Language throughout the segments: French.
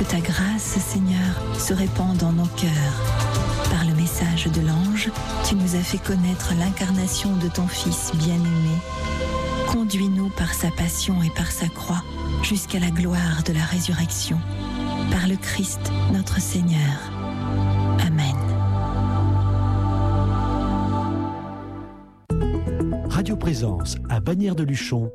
ta grâce, Seigneur, se répande dans nos cœurs. Par le message de l'ange, tu nous as fait connaître l'incarnation de ton Fils bien-aimé. Conduis-nous par sa passion et par sa croix jusqu'à la gloire de la résurrection. Par le Christ, notre Seigneur. Amen. Radio Présence à Bagnères de Luchon,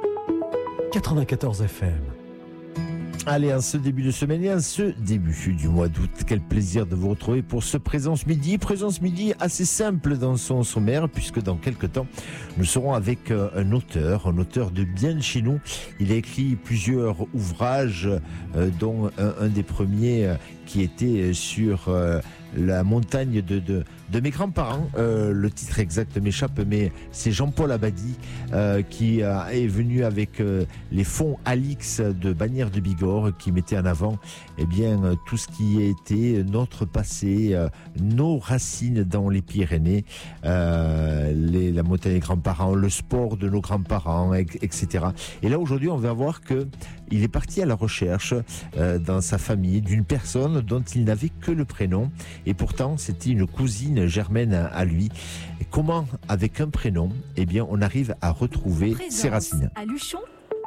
94 FM. Allez, en ce début de semaine et en ce début du mois d'août, quel plaisir de vous retrouver pour ce Présence Midi. Présence Midi assez simple dans son sommaire, puisque dans quelques temps, nous serons avec un auteur de bien de chez nous. Il a écrit plusieurs ouvrages, dont un des premiers qui était sur la montagne de mes grands-parents. Le titre exact m'échappe, mais c'est Jean-Paul Abadie qui est venu avec les fonds Alix de Bagnères de Bigorre, qui mettait en avant tout ce qui était notre passé, nos racines dans les Pyrénées, la montagne des grands-parents, le sport de nos grands-parents, etc. Et là aujourd'hui on va voir que il est parti à la recherche dans sa famille d'une personne dont il n'avait que le prénom, et pourtant c'était une cousine germaine à lui. Et comment, avec un prénom, on arrive à retrouver Présence ses racines. à Luchon,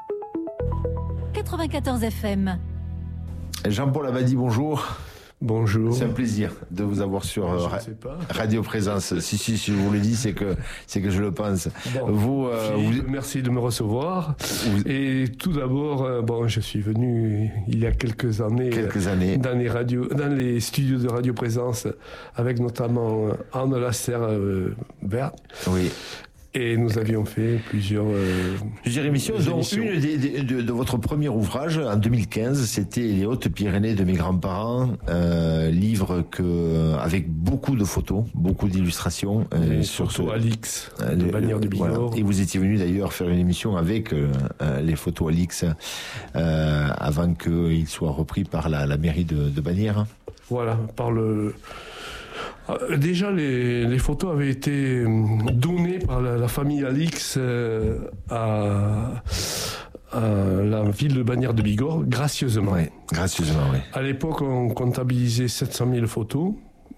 94 FM. Jean-Paul Abadie, bonjour. Bonjour. C'est un plaisir de vous avoir sur Radio Présence. Si je vous le dis, c'est que je le pense. Bon, merci de me recevoir. Et tout d'abord, je suis venu il y a quelques années dans les studios de Radio Présence, avec notamment Anne Lasserre-Bert. Oui. Et nous avions fait plusieurs émissions, dont une de votre premier ouvrage en 2015, c'était Les Hautes-Pyrénées de mes grands-parents, livre avec beaucoup de photos, beaucoup d'illustrations. Sur photos Alix de Bagnères de Bigorre. Voilà. Et vous étiez venu d'ailleurs faire une émission avec les photos Alix avant qu'ils soient repris par la mairie de Bagnères. Voilà, par le... Déjà, les photos avaient été données par la famille Alix à la ville de Bagnères de Bigorre, gracieusement. Oui, gracieusement, oui. À l'époque, on comptabilisait 700 000 photos,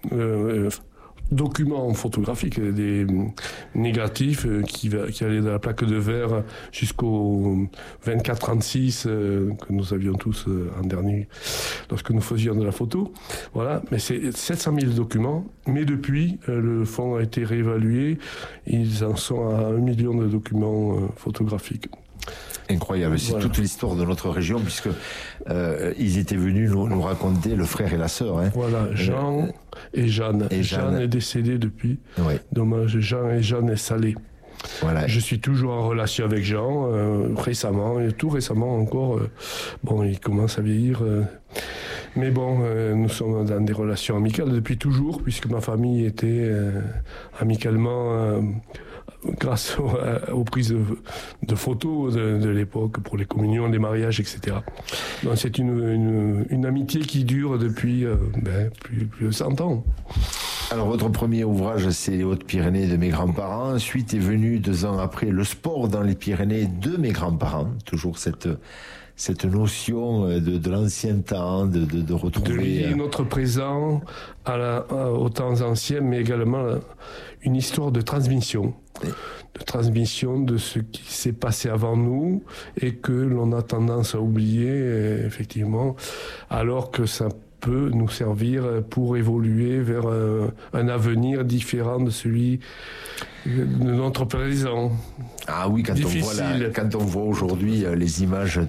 documents photographiques, des négatifs qui allaient de la plaque de verre jusqu'au 24-36 que nous avions tous en dernier lorsque nous faisions de la photo. Voilà, mais c'est 700 000 documents. Mais depuis, le fonds a été réévalué. Ils en sont à 1 million de documents photographiques. Incroyable, c'est toute l'histoire de notre région, puisque ils étaient venus nous raconter le frère et la sœur. Hein. Voilà, Jean et Jeanne. Jeanne est décédée depuis. Oui. Dommage, Jean et Jeanne est salé. Voilà. Je suis toujours en relation avec Jean, récemment, et tout récemment encore. Il commence à vieillir. Mais nous sommes dans des relations amicales depuis toujours, puisque ma famille était amicalement... grâce aux prises de photos de l'époque pour les communions, les mariages, etc. Donc c'est une amitié qui dure depuis plus de 100 ans. Alors votre premier ouvrage, c'est Les Hautes-Pyrénées de mes grands-parents. Ensuite est venu 2 ans après Le sport dans les Pyrénées de mes grands-parents. Toujours cette notion de l'ancien temps, de retrouver... De lier notre présent aux temps anciens, mais également une histoire de transmission. De transmission de ce qui s'est passé avant nous et que l'on a tendance à oublier, effectivement, alors que ça peut nous servir pour évoluer vers un avenir différent de celui de notre présent. Ah oui, quand on voit aujourd'hui les images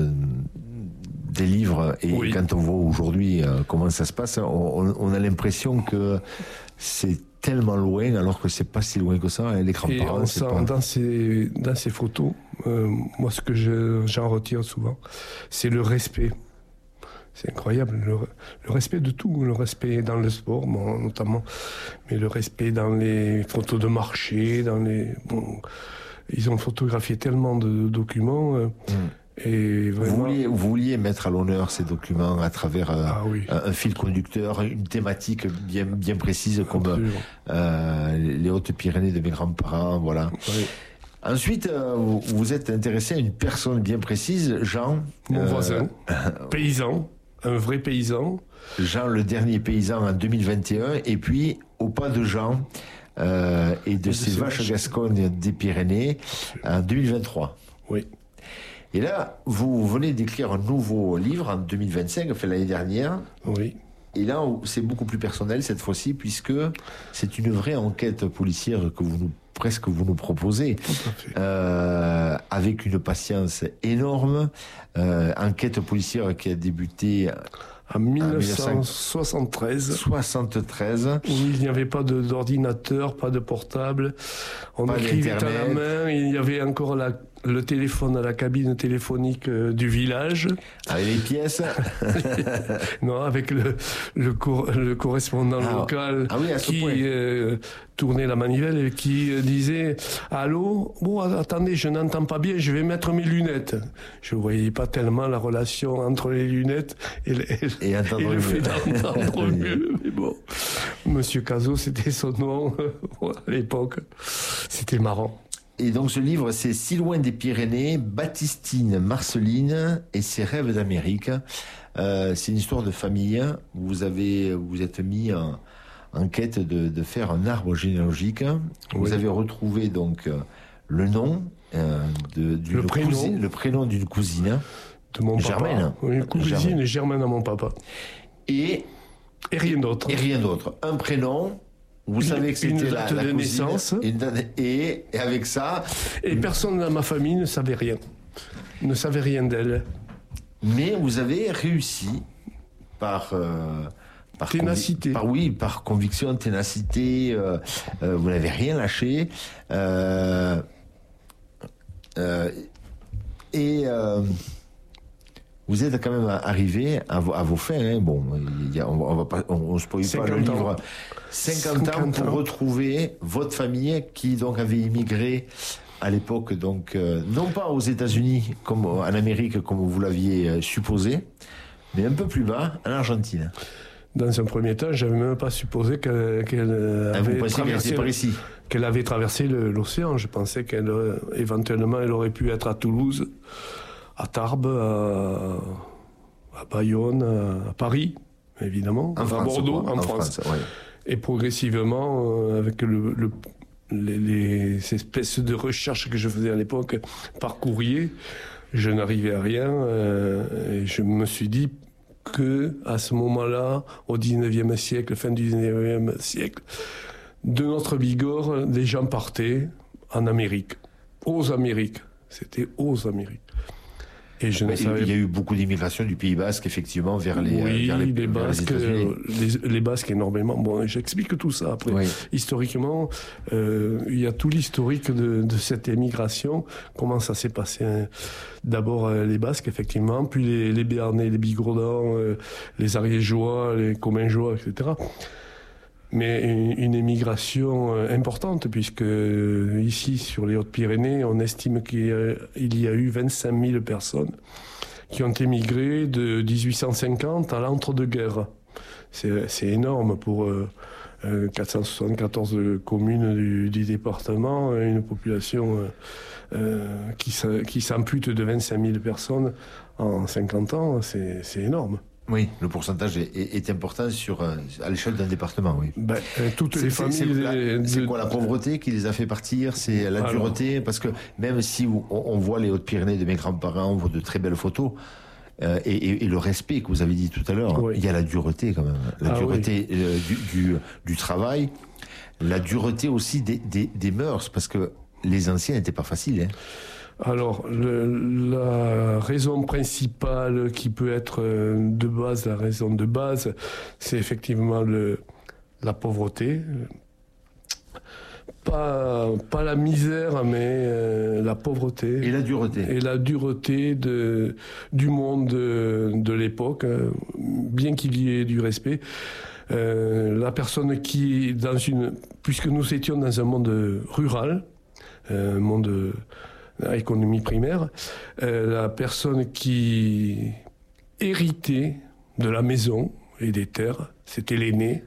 des livres et oui. Quand on voit aujourd'hui comment ça se passe, on a l'impression que c'est tellement loin alors que c'est pas si loin que ça. Les grands-parents, et on sent dans ces photos, moi ce que j'en retire souvent, c'est le respect. C'est incroyable, le respect de tout, le respect dans le sport notamment, mais le respect dans les photos de marché, ils ont photographié tellement de documents. Et vraiment... vous vouliez mettre à l'honneur ces documents à travers un fil conducteur, une thématique bien précise comme les Hautes-Pyrénées de mes grands-parents, voilà. Oui. Ensuite, vous êtes intéressé à une personne bien précise, Jean. Mon voisin, paysan. un vrai paysan. Jean, le dernier paysan en 2021, et puis au pas de Jean et de ses vaches gascognes des Pyrénées en 2023. Oui. Et là, vous venez d'écrire un nouveau livre en 2025, enfin l'année dernière. Oui. Et là, c'est beaucoup plus personnel cette fois-ci, puisque c'est une vraie enquête policière que vous nous proposez, avec une patience énorme. Enquête policière qui a débuté en 1973. 73. Où il n'y avait pas d'ordinateur, pas de portable. On pas écrivait à la main. Il y avait encore le téléphone à la cabine téléphonique du village. Avec les pièces. Non, avec le correspondant local qui tournait la manivelle et qui disait « Allô, attendez, je n'entends pas bien, je vais mettre mes lunettes. » Je ne voyais pas tellement la relation entre les lunettes et le fait d'entendre mieux. Mais bon, Monsieur Cazot, c'était son nom à l'époque. C'était marrant. Et donc ce livre, c'est Si loin des Pyrénées, Baptistine Marceline et ses rêves d'Amérique. C'est une histoire de famille. Vous êtes mis en quête de faire un arbre généalogique. Oui. Vous avez retrouvé donc le nom, le prénom d'une cousine. De mon Germaine. Papa. Une cousine Germaine à mon papa. Et rien d'autre. Et rien d'autre. Un prénom. Vous savez que c'était la cousine, naissance. Et avec ça... Et personne dans ma famille ne savait rien. Ne savait rien d'elle. Mais vous avez réussi par ténacité. Par conviction, ténacité. Vous n'avez rien lâché. Vous êtes quand même arrivé à vos fins. Hein. Bon, on ne spoil pas le livre. 50 ans pour retrouver votre famille qui donc avait immigré à l'époque, donc non pas aux États-Unis comme en Amérique comme vous l'aviez supposé, mais un peu plus bas, en Argentine. Dans un premier temps, j'avais même pas supposé qu'elle avait traversé l'océan. Je pensais qu'elle éventuellement elle aurait pu être à Toulouse, à Tarbes, à Bayonne, à Paris, évidemment, à Bordeaux, en France. Ouais. Et progressivement, avec les espèces de recherches que je faisais à l'époque par courrier, je n'arrivais à rien. Et je me suis dit que à ce moment-là, au 19e siècle, fin du 19e siècle, de notre Bigorre, des gens partaient en Amérique, aux Amériques. C'était aux Amériques. Et il y a eu beaucoup d'immigration du Pays Basque, effectivement, vers les Basques, les Basques énormément. Bon, j'explique tout ça après. Oui. Historiquement, il y a tout l'historique de cette émigration. Comment ça s'est passé, hein. D'abord les Basques, effectivement, puis les Béarnais, les Bigourdans, les Ariégeois, les Commingeois, etc. Mais une émigration importante, puisque ici, sur les Hautes-Pyrénées, on estime qu'il y a eu 25 000 personnes qui ont émigré de 1850 à l'entre-deux-guerres. C'est énorme pour 474 communes du département, une population qui s'ampute de 25 000 personnes en 50 ans, c'est énorme. Oui, le pourcentage est important à l'échelle d'un département, oui. Toutes les familles... C'est quoi la pauvreté qui les a fait partir? C'est la dureté? Parce que même si on voit les Hautes-Pyrénées de mes grands-parents, on voit de très belles photos, et le respect que vous avez dit tout à l'heure, oui. Il y a la dureté quand même. La dureté du travail, la dureté aussi des mœurs, parce que les anciens n'étaient pas faciles, hein. Alors, la raison principale qui peut être de base, la raison de base, c'est effectivement la pauvreté. Pas la misère, mais la pauvreté. Et la dureté. Et la dureté du monde de l'époque, bien qu'il y ait du respect. La personne qui, puisque nous étions dans un monde rural, un monde... économie primaire, la personne qui héritait de la maison et des terres, c'était l'aîné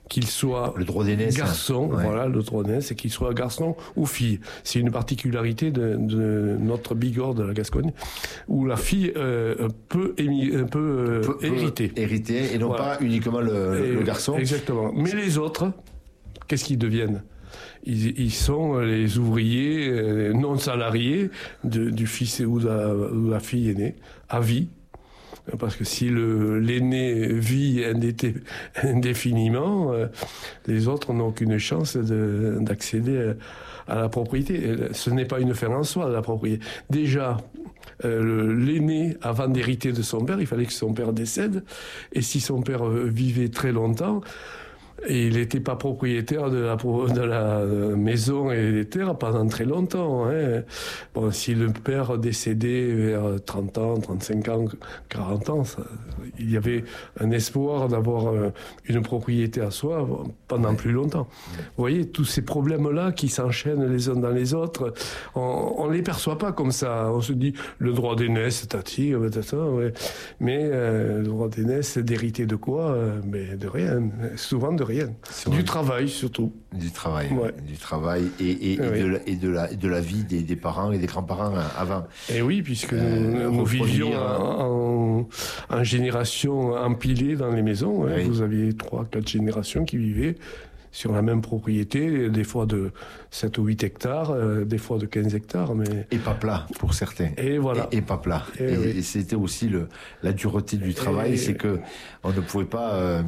qu'il soit le droit d'aînesse, garçon, voilà, le droit d'aînesse, et qu'il soit garçon ou fille. C'est une particularité de notre Bigorre de la Gascogne, où la fille peut hériter. Hériter, et non pas uniquement le garçon. Exactement. Mais les autres, qu'est-ce qu'ils deviennent ? Ils sont les ouvriers non salariés du fils ou de la fille aînée, à vie. Parce que si l'aîné vit indéfiniment, les autres n'ont aucune chance d'accéder à la propriété. Ce n'est pas une fin en soi, la propriété. Déjà, l'aîné, avant d'hériter de son père, il fallait que son père décède. Et si son père vivait très longtemps, et il n'était pas propriétaire de la maison et des terres pendant très longtemps. Hein. Bon, si le père décédait vers 30 ans, 35 ans, 40 ans, il y avait un espoir d'avoir une propriété à soi pendant plus longtemps. Vous voyez, tous ces problèmes-là qui s'enchaînent les uns dans les autres, on ne les perçoit pas comme ça. On se dit, le droit d'aînesse, tati, ouais. Mais le droit d'aînesse, d'hériter de quoi mais de rien, souvent de rien. Du travail surtout. Du travail, du travail et de la vie des parents et des grands-parents avant. Et oui, puisque nous vivions en génération empilée dans les maisons. Hein. Vous aviez 3-4 générations qui vivaient sur la même propriété, des fois de 7 ou 8 hectares, des fois de 15 hectares. Mais... Et pas plat, pour certains. Et voilà. Et pas plat. Et c'était aussi la dureté du travail, c'est que on ne pouvait pas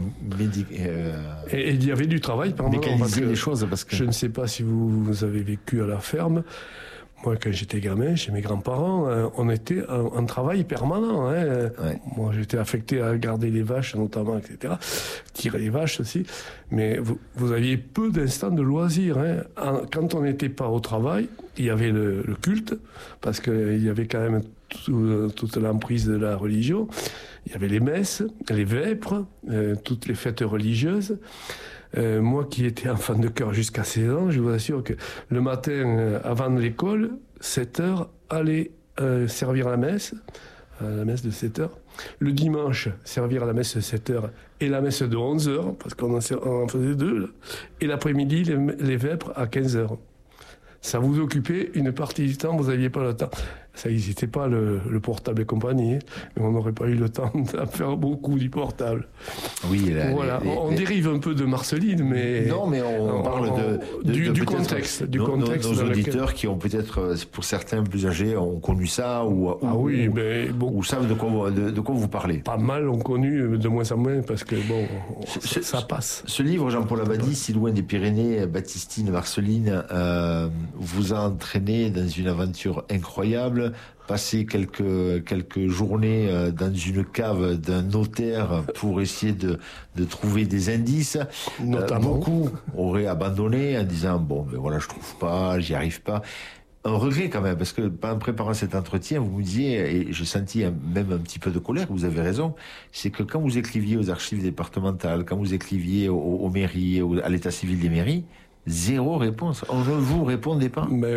et il y avait du travail permanent. Mécaniser les choses. Parce que... Je ne sais pas si vous avez vécu à la ferme. Moi, quand j'étais gamin, chez mes grands-parents, on était en travail permanent. Hein. Moi, j'étais affecté à garder les vaches, notamment, etc. Tirer les vaches aussi. Mais vous aviez peu d'instants de loisirs. Hein. Quand on n'était pas au travail, il y avait le culte, parce qu'il y avait quand même toute l'emprise de la religion. Il y avait les messes, les vêpres, toutes les fêtes religieuses. Moi qui étais enfant de chœur jusqu'à 16 ans, je vous assure que le matin, avant l'école, 7h, aller servir la messe de 7h. Le dimanche, servir à la messe de 7h et la messe de 11h, parce qu'on en faisait deux. Là. Et l'après-midi, les vêpres à 15h. Ça vous occupait une partie du temps, vous n'aviez pas le temps. Ça n'existait pas le portable et compagnie, mais on n'aurait pas eu le temps de faire beaucoup du portable. Oui, voilà. On dérive un peu de Marceline, mais... Non, mais on parle du contexte. Du contexte nos auditeurs qui ont peut-être, pour certains plus âgés, ont connu ça, ou savent de quoi vous parlez. Pas mal ont connu, de moins en moins, parce que bon, ça passe. Ce livre, Jean-Paul Abadie, Si loin des Pyrénées, Baptistine Marceline, vous a entraîné dans une aventure incroyable. Passer quelques journées dans une cave d'un notaire pour essayer de trouver des indices. Notamment. Beaucoup auraient abandonné en disant ben voilà, je trouve pas, j'y arrive pas. Un regret quand même, parce que en préparant cet entretien, vous me disiez, et j'ai senti même un petit peu de colère, vous avez raison, c'est que quand vous écriviez aux archives départementales, quand vous écriviez aux mairies, à l'état civil des mairies, zéro réponse. On ne vous répondait pas. Mais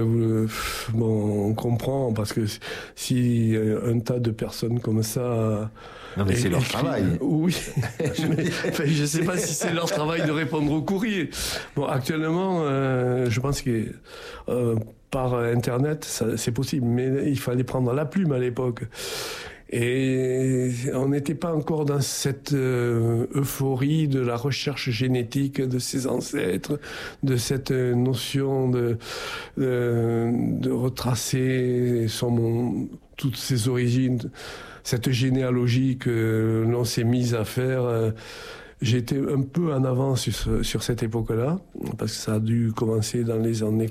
on comprend, parce que si un tas de personnes comme ça... Non, mais c'est leur travail. Oui. Je ne sais pas si c'est leur travail de répondre au courrier. Bon, actuellement, je pense que par Internet, c'est possible. Mais il fallait prendre la plume à l'époque. Et on n'était pas encore dans cette euphorie de la recherche génétique de ses ancêtres, de cette notion de retracer toutes ses origines, cette généalogie que l'on s'est mise à faire. J'étais un peu en avance sur cette époque-là, parce que ça a dû commencer dans les années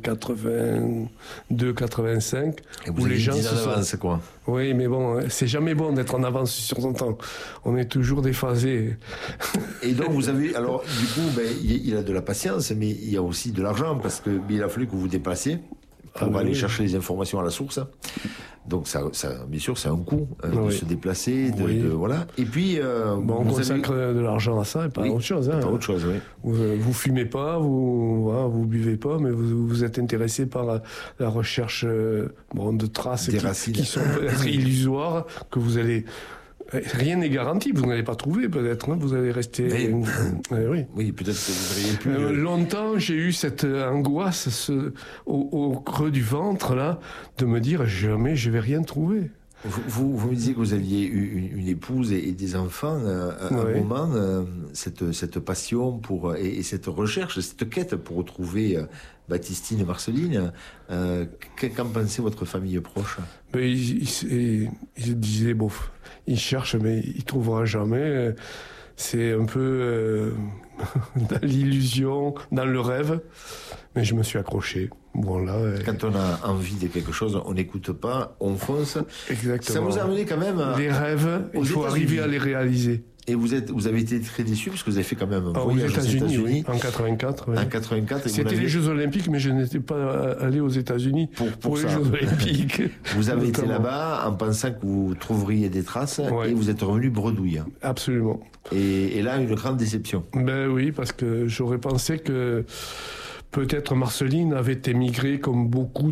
82-85. Et vous avez 10 ans d'avance, quoi. Oui, mais bon, c'est jamais bon d'être en avance sur son temps. On est toujours déphasé. Et donc, vous avez... Alors, du coup, il a de la patience, mais il y a aussi de l'argent, parce qu'il a fallu que vous vous déplaciez pour aller chercher les informations à la source. Donc ça, bien sûr, c'est un coût de se déplacer, voilà. Et puis, on consacre de l'argent à ça et pas à autre chose. Hein. Pas autre chose, oui. Vous fumez pas, vous buvez pas, mais vous êtes intéressé par la recherche de traces des racines qui sont peut-être illusoires, que vous allez Rien n'est garanti, vous n'allez pas trouver peut-être, hein, vous allez rester... oui. Oui, peut-être que vous auriez pu... Longtemps, j'ai eu cette angoisse au creux du ventre, là, de me dire jamais je vais rien trouver. Vous me disiez que vous aviez eu une épouse et des enfants à un moment, cette passion et cette recherche, cette quête pour retrouver Baptistine et Marceline. Qu'en pensait votre famille proche? Il disait, bon, il cherche mais il trouvera jamais. C'est un peu dans l'illusion, dans le rêve, mais je me suis accroché. Bon, là, quand on a envie de quelque chose, on n'écoute pas, on fonce. Exactement. Ça vous a amené quand même les rêves, il faut arriver à les réaliser. Et vous avez été très déçu parce que vous avez fait quand même un voyage aux États-Unis. Oui, en 84. Oui. En 84. C'était les Jeux Olympiques, mais je n'étais pas allé aux États-Unis pour les Jeux Olympiques. Vous avez été là-bas en pensant que vous trouveriez des traces et vous êtes revenu bredouille. Absolument. Et là, une grande déception. Ben oui, parce que j'aurais pensé que peut-être Marceline avait émigré comme beaucoup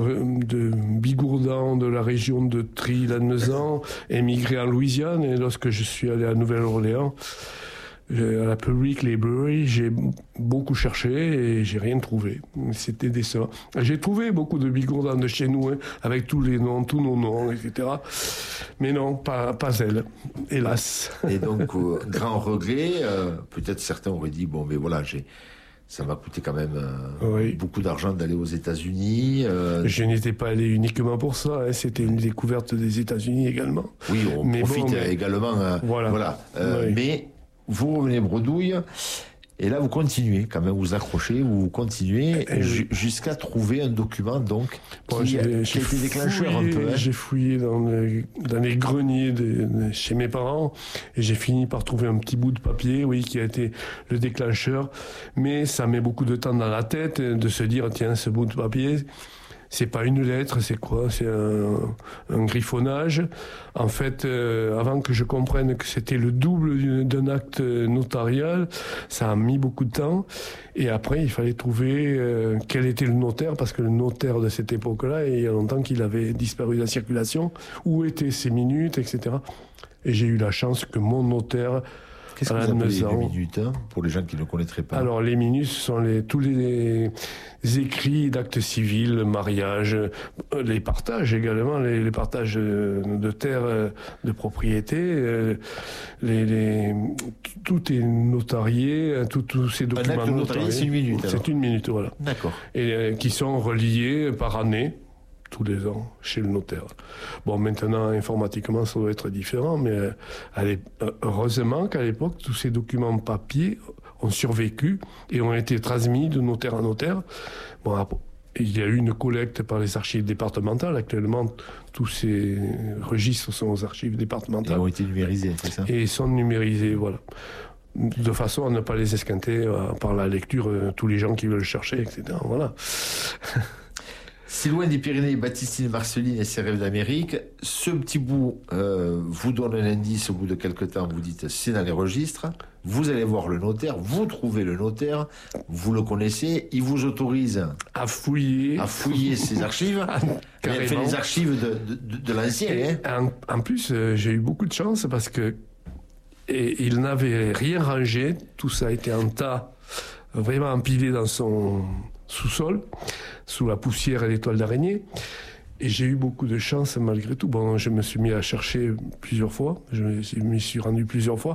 de bigourdans de la région de Try-Lannemezan, émigré en Louisiane. Et lorsque je suis allé à Nouvelle-Orléans, à la Public Library, j'ai beaucoup cherché et j'ai rien trouvé. C'était décevant. J'ai trouvé beaucoup de bigourdans de chez nous, hein, avec tous les noms, tous nos noms, etc. Mais non, pas elle, hélas. Et donc, grand regret, peut-être certains auraient dit, bon, mais voilà, ça m'a coûté quand même beaucoup d'argent d'aller aux États-Unis. Je n'étais pas allé uniquement pour ça, hein. C'était une découverte des États-Unis également. Oui, on profite également. Voilà. Mais vous revenez bredouille, et là vous continuez quand même, vous accrochez, vous continuez jusqu'à trouver un document donc qui a été déclencheur un peu. Hein. J'ai fouillé dans les greniers chez mes parents et j'ai fini par trouver un petit bout de papier, qui a été le déclencheur. Mais ça met beaucoup de temps dans la tête de se dire tiens, ce bout de papier, c'est pas une lettre, c'est quoi? C'est un griffonnage. En fait, avant que je comprenne que c'était le double d'un acte notarial, ça a mis beaucoup de temps. Et après, il fallait trouver quel était le notaire, parce que le notaire de cette époque-là, il y a longtemps qu'il avait disparu de la circulation, où étaient ses minutes, etc. Et j'ai eu la chance que mon notaire... Qu'est-ce que vous appelez les minutes, pour les gens qui ne connaîtraient pas? Alors, les minutes sont tous les écrits d'actes civils, le mariage, les partages également, les partages de terres de propriété, tout est notarié, tous ces documents notariés. C'est une minute. C'est une minute, voilà. D'accord. Et qui sont reliés par année, tous les ans, chez le notaire. Bon, maintenant, informatiquement, ça doit être différent, mais heureusement qu'à l'époque, tous ces documents papier ont survécu et ont été transmis de notaire en notaire. Bon, il y a eu une collecte par les archives départementales. Actuellement, tous ces registres sont aux archives départementales. Ils ont été numérisés, c'est ça? Et ils sont numérisés, voilà. De façon à ne pas les esquinter par la lecture, tous les gens qui veulent chercher, etc. Voilà. C'est loin des Pyrénées, Baptistine Marceline et ses rêves d'Amérique. Ce petit bout vous donne un indice au bout de quelques temps. Vous dites c'est dans les registres. Vous allez voir le notaire, vous trouvez le notaire, vous le connaissez, il vous autorise à fouiller ses archives. Il a fait les archives de l'ancien. En plus, j'ai eu beaucoup de chance parce que il n'avait rien rangé. Tout ça a été en tas, vraiment empilé dans son sous-sol, sous la poussière et les toiles d'araignée. Et j'ai eu beaucoup de chance malgré tout. Bon, je me suis mis à chercher plusieurs fois. Je m'y suis rendu plusieurs fois.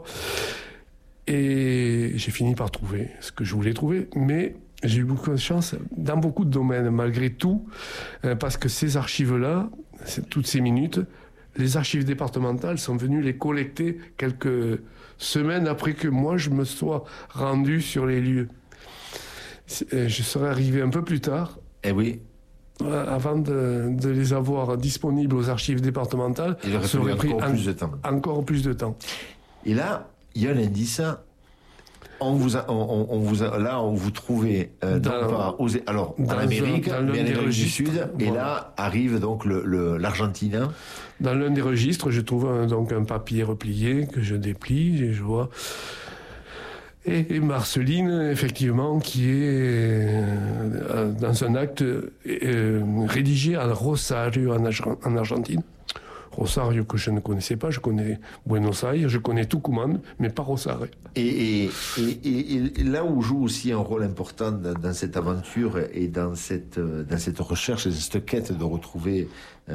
Et j'ai fini par trouver ce que je voulais trouver. Mais j'ai eu beaucoup de chance dans beaucoup de domaines, malgré tout. Parce que ces archives-là, toutes ces minutes, les archives départementales sont venues les collecter quelques semaines après que moi, je me sois rendu sur les lieux. Je serais arrivé un peu plus tard. Eh oui. Avant de les avoir disponibles aux archives départementales, ça aurait pris encore plus de temps. Et là, il y a un indice. On vous trouvez en Amérique, mais en Amérique du Sud. Voilà. Et là arrive donc l'Argentine. Dans l'un des registres, je trouve donc un papier replié que je déplie et je vois. Et Marceline, effectivement, qui est dans un acte rédigé à Rosario, en Argentine. Rosario que je ne connaissais pas, je connais Buenos Aires, je connais Tucumán, mais pas Rosario. Et là où joue aussi un rôle important dans cette aventure et dans cette recherche et cette quête de retrouver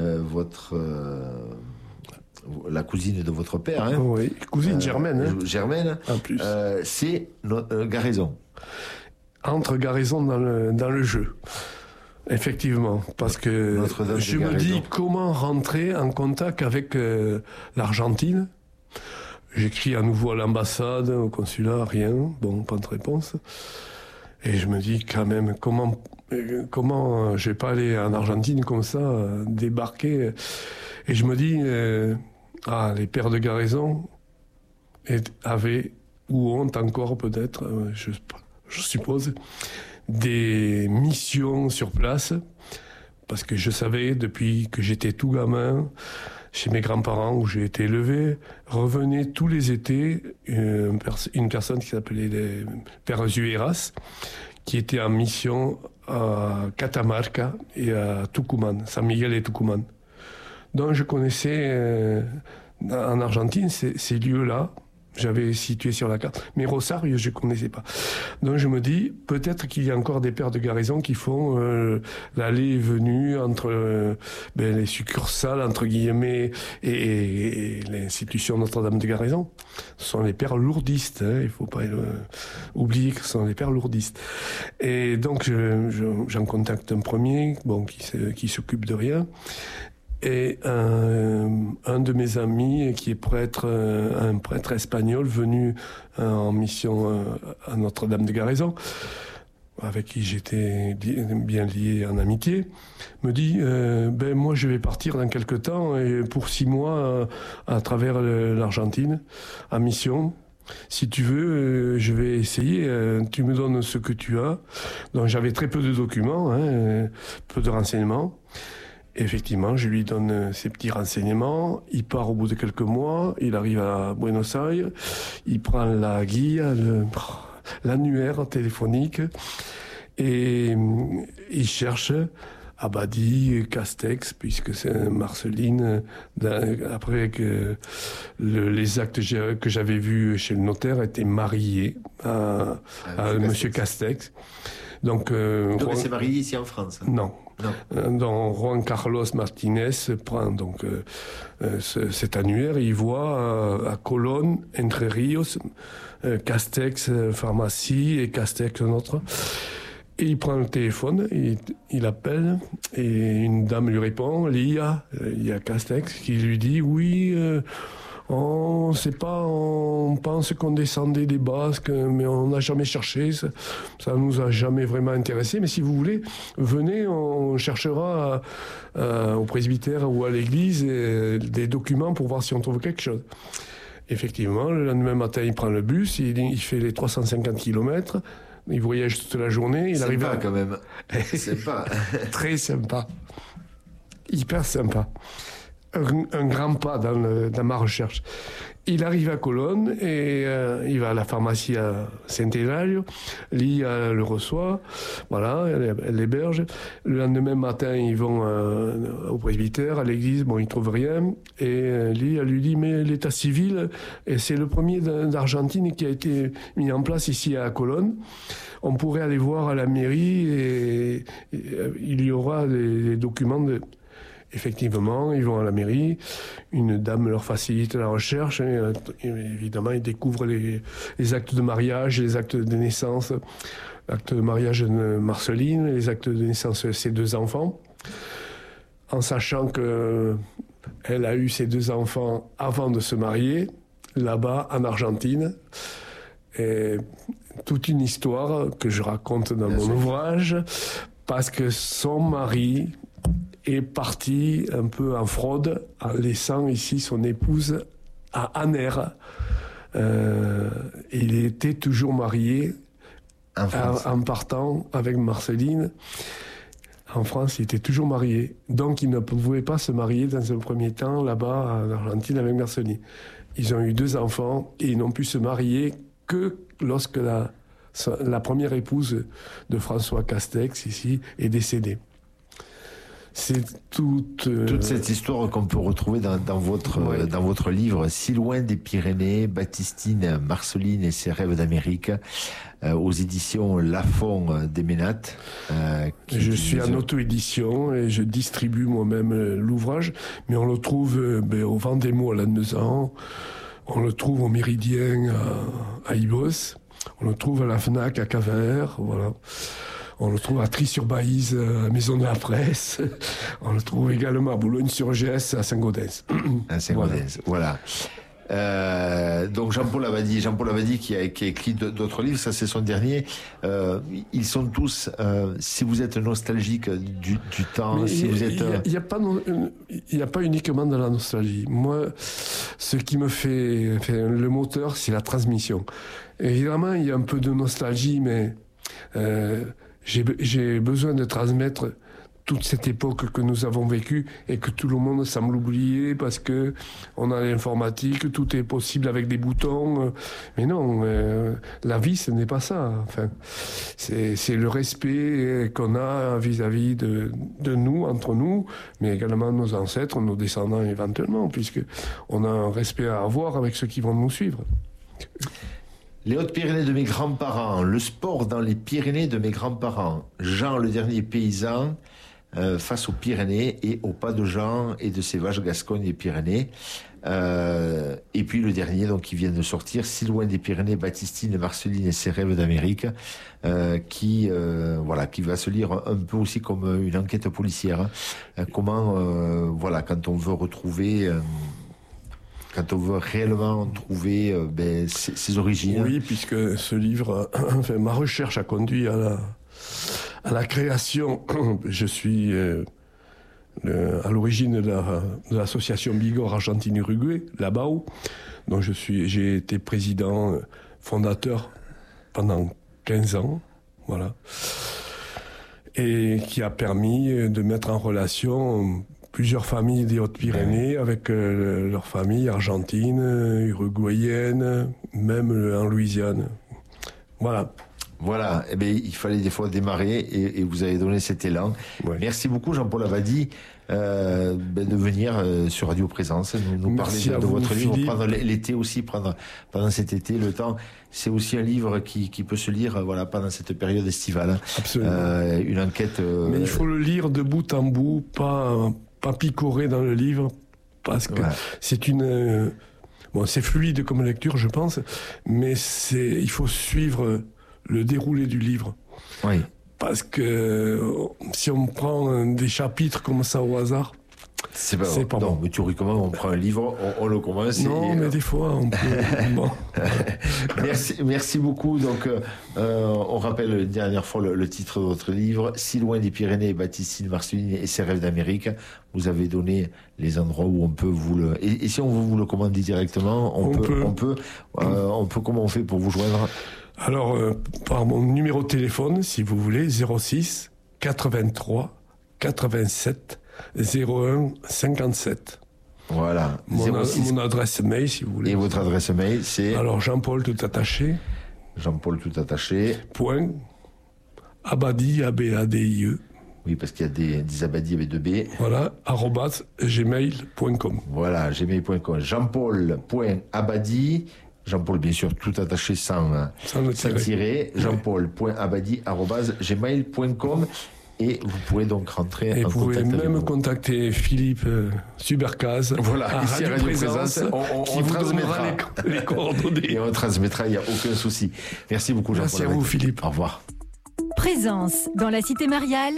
la cousine de votre père, hein, oui, cousine Germaine. Hein. Germaine, en plus. C'est Garaison. Entre Garaison dans le jeu. Effectivement, parce que je me dis comment rentrer en contact avec l'Argentine. J'écris à nouveau à l'ambassade, au consulat, rien, bon, pas de réponse. Et je me dis quand même, comment je vais pas aller en Argentine comme ça, débarquer. Et je me dis, les pères de Garaison avaient, ou ont encore peut-être, je suppose, des missions sur place, parce que je savais depuis que j'étais tout gamin, chez mes grands-parents où j'ai été élevé, revenait tous les étés une personne qui s'appelait les Pères Ueras, qui était en mission à Catamarca et à Tucumán, San Miguel et Tucumán. Donc je connaissais en Argentine ces lieux-là. J'avais situé sur la carte. Mais Rosario, je ne connaissais pas. Donc je me dis, peut-être qu'il y a encore des pères de Garaison qui font l'aller et venue entre les succursales, entre guillemets, et l'institution Notre-Dame de Garaison. Ce sont les pères lourdistes. Hein, il ne faut pas oublier que ce sont les pères lourdistes. Et donc j'en contacte un premier qui s'occupe de rien. Et un de mes amis qui est prêtre, un prêtre espagnol venu en mission à Notre-Dame de Garaison, avec qui j'étais bien lié en amitié, me dit moi je vais partir dans quelque temps et pour 6 mois à travers l'Argentine en mission. Si tu veux, je vais essayer. Tu me donnes ce que tu as. Donc j'avais très peu de documents, peu de renseignements. Effectivement, je lui donne ces petits renseignements. Il part au bout de quelques mois. Il arrive à Buenos Aires. Il prend la guía, l'annuaire téléphonique. Et il cherche Abadie, Castex, puisque c'est Marceline. Après que les actes que j'avais vus chez le notaire étaient mariés à Monsieur Castex. Donc il s'est marié ici en France. Non. Donc Juan Carlos Martinez prend cet annuaire et il voit à Colón, Entre Ríos, Castex Pharmacie et Castex autre. Et il prend le téléphone, il appelle et une dame lui répond, il y a Castex qui lui dit oui. On sait pas, on pense qu'on descendait des Basques, mais on n'a jamais cherché, ça nous a jamais vraiment intéressé. Mais si vous voulez, venez, on cherchera au presbytère ou à l'église des documents pour voir si on trouve quelque chose. Effectivement, le lendemain matin, il prend le bus, il fait les 350 km, il voyage toute la journée. Il arrive quand même. Sympa. Très sympa. Hyper sympa. Un grand pas dans ma recherche. Il arrive à Colón et il va à la pharmacie à Saint-Hilario. Lia le reçoit, voilà, elle l'héberge. Le lendemain matin, ils vont au presbytère, à l'église, ils trouvent rien. Et Lia lui dit, mais l'état civil, et c'est le premier d'Argentine qui a été mis en place ici à Colón. On pourrait aller voir à la mairie et il y aura les documents Effectivement, ils vont à la mairie, une dame leur facilite la recherche, et évidemment, ils découvrent les actes de mariage, les actes de naissance, l'acte de mariage de Marceline, les actes de naissance de ses 2 enfants, en sachant qu'elle a eu ses 2 enfants avant de se marier, là-bas, en Argentine. Et toute une histoire que je raconte dans mon ouvrage, parce que son mari est parti un peu en fraude en laissant ici son épouse à Aner. Il était toujours marié en partant avec Marceline. En France, il était toujours marié. Donc, il ne pouvait pas se marier dans un premier temps là-bas en Argentine avec Marceline. Ils ont eu 2 enfants et ils n'ont pu se marier que lorsque la première épouse de François Castex ici est décédée. c'est toute cette histoire qu'on peut retrouver dans votre livre, Si loin des Pyrénées, Baptistine Marceline et ses rêves d'Amérique, aux éditions Lafon des Ménates. Je suis en auto-édition et je distribue moi-même l'ouvrage, mais on le trouve au Vendémo à Lannemezan, on le trouve au Méridien à Ibos, on le trouve à la FNAC à Cavert, voilà. On le trouve à Trie-sur-Baïse, à la Maison de la Presse. On le trouve également à Boulogne-sur-Gesse, à Saint-Gaudens. À Saint-Gaudens, voilà. Donc Jean-Paul Abadie qui a écrit d'autres livres, ça c'est son dernier. Ils sont tous, si vous êtes nostalgique du temps, si vous êtes... Il n'y a pas uniquement de la nostalgie. Moi, ce qui me fait le moteur, c'est la transmission. Évidemment, il y a un peu de nostalgie, mais... J'ai besoin de transmettre toute cette époque que nous avons vécue et que tout le monde semble oublier parce que on a l'informatique, tout est possible avec des boutons. Mais non, la vie, ce n'est pas ça. Enfin, c'est le respect qu'on a vis-à-vis de nous, entre nous, mais également nos ancêtres, nos descendants éventuellement, puisque on a un respect à avoir avec ceux qui vont nous suivre. Les Hautes-Pyrénées de mes grands-parents, le sport dans les Pyrénées de mes grands-parents, Jean le dernier paysan face aux Pyrénées et au pas de Jean et de ses vaches Gascogne et Pyrénées. Et puis le dernier donc qui vient de sortir, Si loin des Pyrénées, Baptistine Marceline et ses rêves d'Amérique, qui va se lire un peu aussi comme une enquête policière. Comment quand on veut retrouver... Quand on veut réellement trouver ses origines. Oui, puisque ce livre, ma recherche a conduit à la création. Je suis à l'origine de l'association Bigorre Argentine-Uruguay, la BAU, dont j'ai été président fondateur pendant 15 ans, voilà, et qui a permis de mettre en relation plusieurs familles des Hautes-Pyrénées avec leurs familles argentines, uruguayennes, même en Louisiane. Voilà. Voilà, il fallait des fois démarrer et vous avez donné cet élan. Ouais. Merci beaucoup Jean-Paul Abadie de venir sur Radio Présence, nous parler de votre livre, prendre l'été aussi, pendant cet été, le temps. C'est aussi un livre qui peut se lire pendant cette période estivale. Absolument. Une enquête... Mais il faut le lire de bout en bout, pas picorer dans le livre, parce que c'est une... c'est fluide comme lecture, je pense, mais il faut suivre le déroulé du livre. Oui. Parce que si on prend des chapitres comme ça au hasard, c'est pas bon. Non, mais tu recommandes, on prend un livre, on le commence. Non, mais des fois, on peut... bon. Merci beaucoup. Donc, on rappelle une dernière fois le titre de votre livre, Si loin des Pyrénées, Baptistine Marceline et ses rêves d'Amérique. Vous avez donné les endroits où on peut vous le... Et si on veut vous le commander directement, on peut. Comment on fait pour vous joindre ? Alors, par mon numéro de téléphone, si vous voulez, 06 83 87 01 57. Voilà. Mon adresse mail, si vous voulez. Et votre adresse mail, c'est... Alors, Jean-Paul tout attaché. Point. Abadie, A-B-A-D-I-E. Oui, parce qu'il y a des Abadie avec 2 B. Voilà, @gmail.com. Voilà, gmail.com. Jean-Paul.abadie. Jean-Paul, bien sûr, tout attaché sans tirer. Jean-Paul.abadie@gmail.com. Et vous pouvez donc rentrer en contact. Vous pouvez même contacter Philippe Subercaz. Voilà, ici à Radio Présence, qui vous donnera les coordonnées. Et on transmettra, il n'y a aucun souci. Merci beaucoup, Jean-Paul. Merci à vous, Philippe. Au revoir. Présence dans la cité mariale,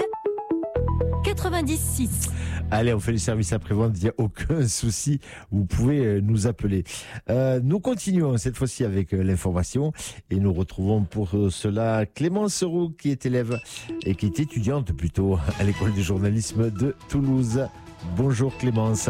96. Allez, on fait le service après-vente, il n'y a aucun souci, vous pouvez nous appeler. Nous continuons cette fois-ci avec l'information et nous retrouvons pour cela Clémence Roux qui est élève et qui est étudiante plutôt à l'école de journalisme de Toulouse. Bonjour Clémence.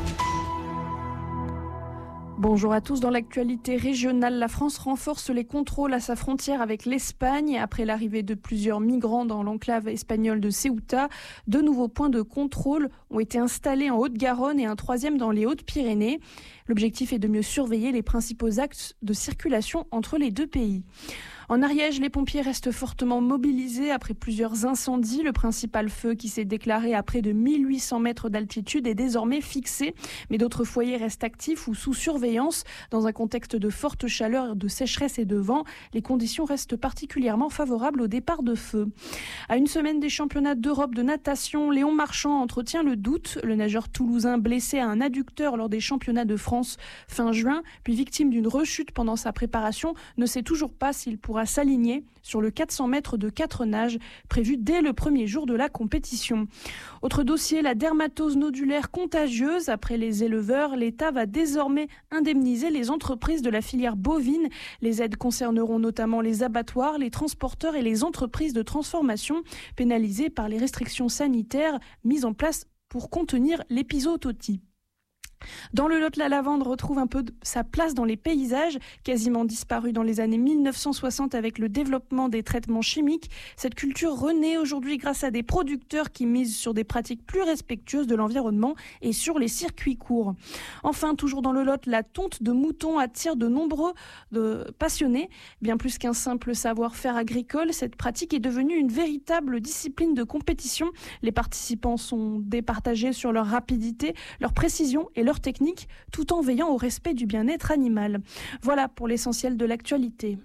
Bonjour à tous. Dans l'actualité régionale, la France renforce les contrôles à sa frontière avec l'Espagne. Après l'arrivée de plusieurs migrants dans l'enclave espagnole de Ceuta, 2 nouveaux points de contrôle ont été installés en Haute-Garonne et un 3e dans les Hautes-Pyrénées. L'objectif est de mieux surveiller les principaux axes de circulation entre les 2 pays. En Ariège, les pompiers restent fortement mobilisés après plusieurs incendies. Le principal feu qui s'est déclaré à près de 1800 mètres d'altitude est désormais fixé. Mais d'autres foyers restent actifs ou sous surveillance. Dans un contexte de forte chaleur, de sécheresse et de vent, les conditions restent particulièrement favorables au départ de feu. À une semaine des championnats d'Europe de natation, Léon Marchand entretient le doute. Le nageur toulousain blessé à un adducteur lors des championnats de France fin juin, puis victime d'une rechute pendant sa préparation, ne sait toujours pas s'il pourra s'aligner sur le 400 mètres de 4 nages prévu dès le premier jour de la compétition. Autre dossier, la dermatose nodulaire contagieuse. Après les éleveurs, l'État va désormais indemniser les entreprises de la filière bovine. Les aides concerneront notamment les abattoirs, les transporteurs et les entreprises de transformation pénalisées par les restrictions sanitaires mises en place pour contenir l'épizootie. Dans le Lot, la lavande retrouve un peu sa place dans les paysages, quasiment disparue dans les années 1960 avec le développement des traitements chimiques. Cette culture renaît aujourd'hui grâce à des producteurs qui misent sur des pratiques plus respectueuses de l'environnement et sur les circuits courts. Enfin, toujours dans le Lot, la tonte de mouton attire de nombreux passionnés. Bien plus qu'un simple savoir-faire agricole, cette pratique est devenue une véritable discipline de compétition. Les participants sont départagés sur leur rapidité, leur précision et leur technique, tout en veillant au respect du bien-être animal. Voilà pour l'essentiel de l'actualité.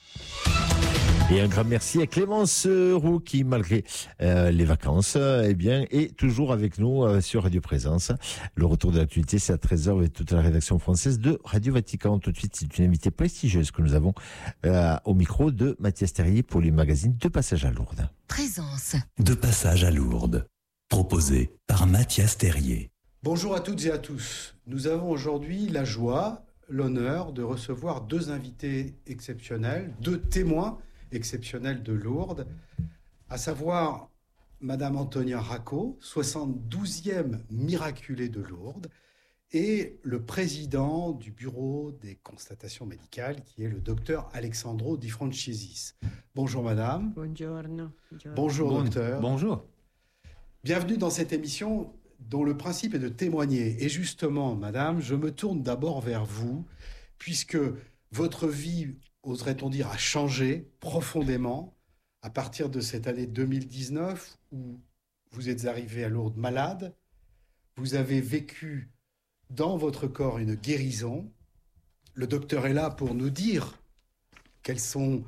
Et un grand merci à Clémence Roux qui, malgré les vacances, est toujours avec nous sur Radio Présence. Le retour de l'actualité, c'est à 13h avec toute la rédaction française de Radio Vatican. Tout de suite, c'est une invitée prestigieuse que nous avons au micro de Mathias Terrier pour les magazines De Passage à Lourdes. Présence. De Passage à Lourdes. Proposé par Mathias Terrier. Bonjour à toutes et à tous. Nous avons aujourd'hui la joie, l'honneur de recevoir deux invités exceptionnels, deux témoins exceptionnels de Lourdes, à savoir Madame Antonia Racco, 72e miraculée de Lourdes, et le président du bureau des constatations médicales, qui est le docteur Alexandro Di Francesis. Bonjour Madame. Buongiorno. Bonjour docteur. Bonjour. Bienvenue dans cette émission dont le principe est de témoigner. Et justement, madame, je me tourne d'abord vers vous, puisque votre vie, oserait-on dire, a changé profondément à partir de cette année 2019 où vous êtes arrivé à Lourdes malade. Vous avez vécu dans votre corps une guérison. Le docteur est là pour nous dire quelles sont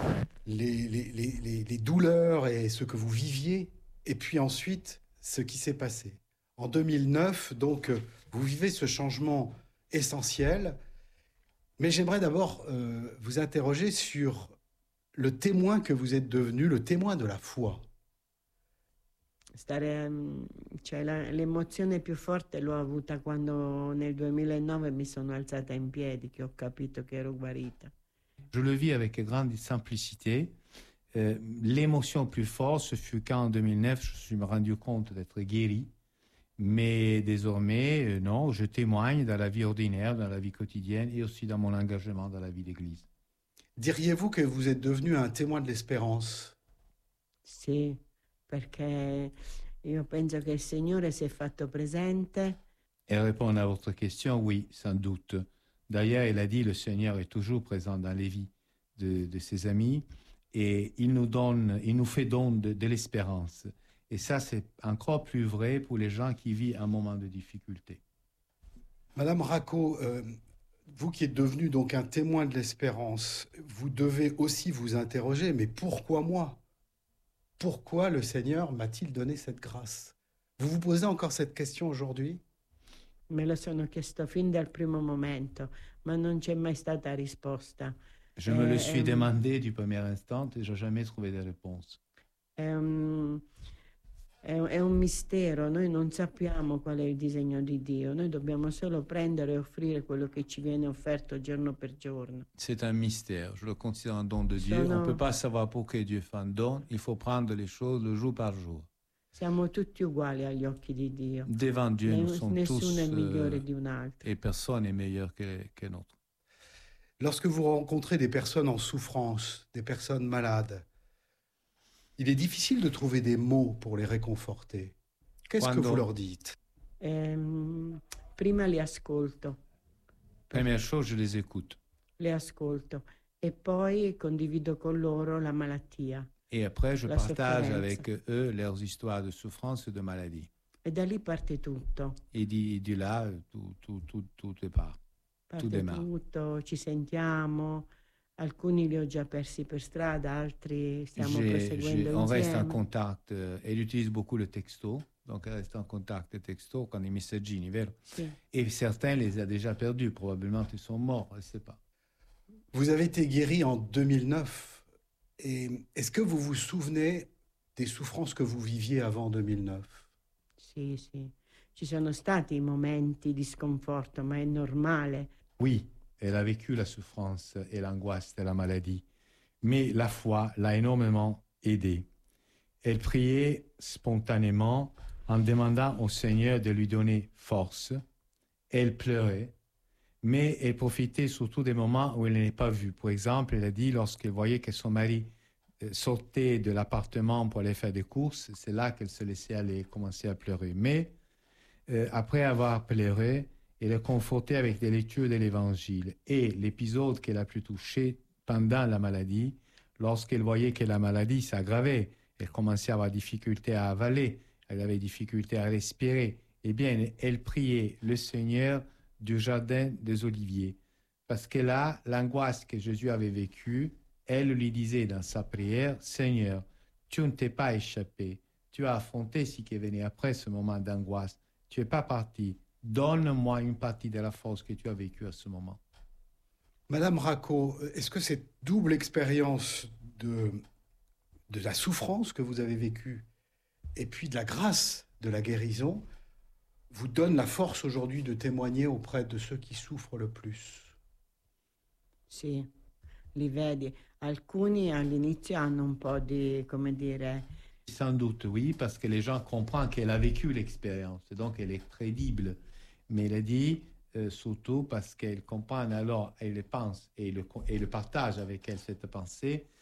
les douleurs et ce que vous viviez, et puis ensuite ce qui s'est passé. En 2009, donc, vous vivez ce changement essentiel. Mais j'aimerais d'abord vous interroger sur le témoin que vous êtes devenu, le témoin de la foi. L'emozione più forte l'ho avuta quando nel 2009 mi sono alzata in piedi, che ho capito che ero guarita. Je le vis avec grande simplicité. L'émotion plus forte, ce fut quand en 2009, je me suis rendu compte d'être guéri. Mais désormais, non, je témoigne dans la vie ordinaire, dans la vie quotidienne et aussi dans mon engagement dans la vie d'église. Diriez-vous que vous êtes devenu un témoin de l'espérance? Sì, perché io penso che il Signore si è fatto presente. Et répondre à votre question, oui, sans doute. D'ailleurs, il a dit, le Seigneur est toujours présent dans les vies de ses amis et il nous fait don de l'espérance. Et ça, c'est encore plus vrai pour les gens qui vivent un moment de difficulté. Madame Racco, vous qui êtes devenue donc un témoin de l'espérance, vous devez aussi vous interroger, mais pourquoi moi? Pourquoi le Seigneur m'a-t-il donné cette grâce? Vous vous posez encore cette question aujourd'hui? Me lo sono chiesto fin dal primo momento, ma non c'è mai stata risposta. Je me le suis demandé du premier instant et je n'ai jamais trouvé de réponse. È un mistero, noi non sappiamo qual è il disegno di Dio, noi dobbiamo solo prendere e offrire quello che ci viene offerto giorno per giorno. C'est un mystère, je le considère un don de Dieu. On ne peut pas savoir pourquoi Dieu fait un don, il faut prendre les choses le jour par jour. Siamo tutti uguali agli occhi di Dio. Devant Dieu, nous sommes Nessuno tous è migliore di un altro. Et personne n'est meilleur qu'un autre. Lorsque vous rencontrez des personnes en souffrance, des personnes malades, il est difficile de trouver des mots pour les réconforter. Qu'est-ce que vous leur dites? Prima li ascolto. Première chose, je les écoute. Les ascolto. e poi condivido con loro la malattia. Et après, je La partage sofferenza. avec eux leurs histoires de souffrance et de maladie. E da lì parte tutto. Et de là, tout départ. Parte démarre. tutto, ci sentiamo. Alcuni li ho già persi per strada, altri stiamo proseguendo On reste en insieme. contact. Elle utilise beaucoup le texto. Donc, elle reste en contact texto con i messaggini, vero? Sì. Et certains les a déjà perdus. Probablement, ils sont morts, elle ne sait pas. Vous avez été guéri en 2009. Et est-ce que vous vous souvenez des souffrances que vous viviez avant 2009? Sì, sì. Ci sono stati momenti di sconforto, ma è normale. Oui, elle a vécu la souffrance et l'angoisse de la maladie. Mais la foi l'a énormément aidée. Elle priait spontanément en demandant au Seigneur de lui donner force. Elle pleurait, mais elle profitait surtout des moments où elle n'est pas vue. Par exemple, elle a dit lorsqu'elle voyait que son mari sortait de l'appartement pour aller faire des courses, c'est là qu'elle se laissait aller, commençait à pleurer. Mais après avoir pleuré, elle est confortée avec des lectures de l'Évangile. Et l'épisode qu'elle a pu toucher pendant la maladie, lorsqu'elle voyait que la maladie s'aggravait, elle commençait à avoir difficulté à avaler, elle avait difficulté à respirer, eh bien, elle priait le Seigneur du jardin des Oliviers. Parce que là, l'angoisse que Jésus avait vécue, elle lui disait dans sa prière, Seigneur, tu ne t'es pas échappé, tu as affronté ce qui venait après ce moment d'angoisse, tu n'es pas parti, donne-moi une partie de la force que tu as vécue à ce moment. Madame Racco, est-ce que cette double expérience de la souffrance que vous avez vécue et puis de la grâce de la guérison vous donne la force aujourd'hui de témoigner auprès de ceux qui souffrent le plus? Sì, li vedi. Alcuni all'inizio hanno un po' di, come dire... Sans doute, oui, parce que les gens comprennent qu'elle a vécu l'expérience, et donc elle est crédible. Mais elle a dit, surtout parce qu'elle comprend alors, elle le pense, et le partage avec elle cette pensée,